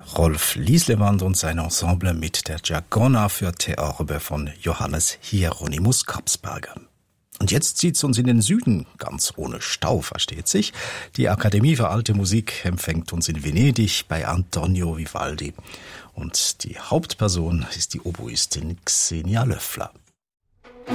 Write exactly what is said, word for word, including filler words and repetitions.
Rolf Lieslewand und sein Ensemble mit der Giacona für Theorbe von Johannes Hieronymus Kapsberger. Und jetzt zieht's uns in den Süden, ganz ohne Stau, versteht sich. Die Akademie für Alte Musik empfängt uns in Venedig bei Antonio Vivaldi. Und die Hauptperson ist die Oboistin Xenia Löffler.